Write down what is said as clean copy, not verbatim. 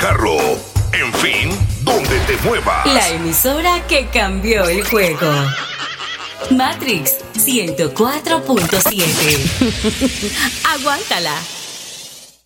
carro, en fin, donde te muevas. La emisora que cambió el juego. Matrix 104.7. Aguántala.